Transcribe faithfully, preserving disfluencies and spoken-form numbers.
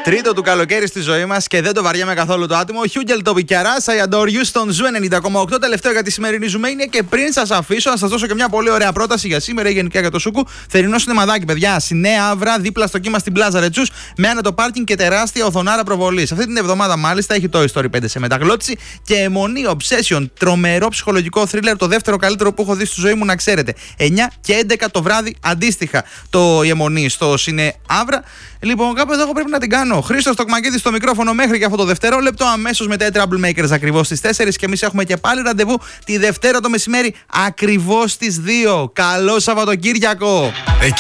Τρίτο του καλοκαίρι στη ζωή μας και δεν το βαριέμαι καθόλου το άτομο. Χιούγκελ το Πικιαράς, I adore you στον Ζου ενενήντα κόμμα οκτώ. Τελευταίο για τη σημερινή Ζουμένια. Και πριν σας αφήσω, να σας δώσω και μια πολύ ωραία πρόταση για σήμερα ή γενικά για το Σούκου. Θερινό σινεμαδάκι, παιδιά. Στη Νέα Αύρα, δίπλα στο κύμα στην Πλάζα Ρετσούς, με άνετο πάρκινγκ και τεράστια οθονάρα προβολής. Αυτή την εβδομάδα, μάλιστα, έχει το Story πέντε σε μεταγλώτηση και αιμονή Obsession. Τρομερό ψυχολογικό θρίλερ, το δεύτερο καλύτερο που έχω δει στη ζωή μου, να ξέρετε. εννιά και έντεκα το βράδυ αντίστοιχα το αιμονή στο Σινέ Αύρα. Λοιπόν, κάπου εδώ εγώ πρέπει να την κάνω. Χρήστος Τοκμακίδης στο μικρόφωνο μέχρι και αυτό το δευτερόλεπτο. Αμέσως μετά οι Troublemakers ακριβώς στις τέσσερις. Και εμείς έχουμε και πάλι ραντεβού τη Δευτέρα το μεσημέρι ακριβώς στις δύο. Καλό Σαββατοκύριακο! Εκεί